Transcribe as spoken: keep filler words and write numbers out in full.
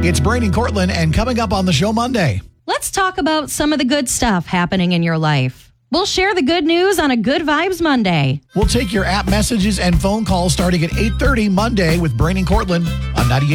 It's Brain and Cortland, and coming up on the show Monday. Let's talk about some of the good stuff happening in your life. We'll share the good news on a Good Vibes Monday. We'll take your app messages and phone calls starting at eight thirty Monday with Brain and Cortland on ninety-eight.